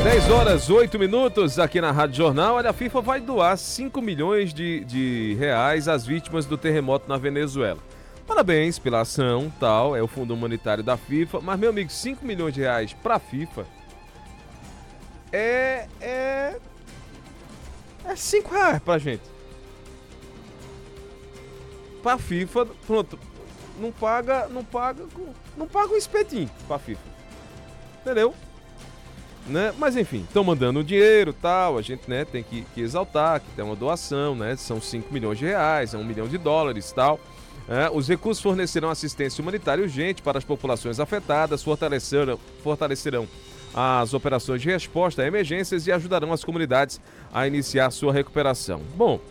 10h08 aqui na Rádio Jornal. Olha, a FIFA vai doar 5 milhões de reais às vítimas do terremoto na Venezuela. Parabéns pela ação, tal, é o fundo humanitário da FIFA. Mas, meu amigo, 5 milhões de reais pra FIFA é 5 reais pra gente. Pra FIFA, pronto, não paga o espetinho pra FIFA. Entendeu? Né? Mas enfim, estão mandando dinheiro, tal, a gente, né, tem que exaltar que tem uma doação, né, são 5 milhões de reais, é $1 milhão, tal. Os recursos fornecerão assistência humanitária urgente para as populações afetadas, fortalecerão as operações de resposta a emergências e ajudarão as comunidades a iniciar sua recuperação. Bom,